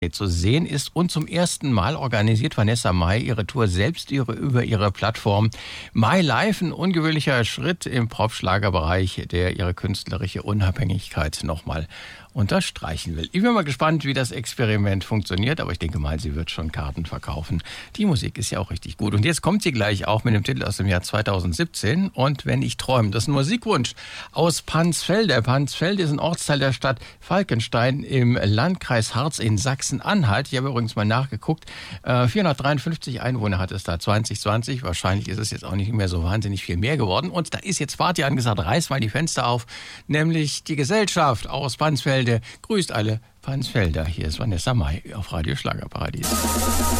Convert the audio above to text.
zu sehen ist und zum ersten Mal organisiert Vanessa Mai ihre Tour selbst über ihre Plattform My Life, ein ungewöhnlicher Schritt im Pop-Schlagerbereich, der ihre künstlerische Unabhängigkeit nochmal unterstreichen will. Ich bin mal gespannt, wie das Experiment funktioniert, aber ich denke mal, sie wird schon Karten verkaufen. Die Musik ist ja auch richtig gut. Und jetzt kommt sie gleich auch mit dem Titel aus dem Jahr 2017 und Wenn ich träume. Das ist ein Musikwunsch aus Pansfelde. Pansfelde ist ein Ortsteil der Stadt Falkenstein im Landkreis Harz in Sachsen-Anhalt. Ich habe übrigens mal nachgeguckt. 453 Einwohner hat es da 2020. Wahrscheinlich ist es jetzt auch nicht mehr so wahnsinnig viel mehr geworden. Und da ist jetzt Party angesagt. Reiß mal die Fenster auf. Nämlich die Gesellschaft aus Pansfelde grüßt alle Pansfelder. Hier ist Vanessa Mai auf Radio Schlagerparadies.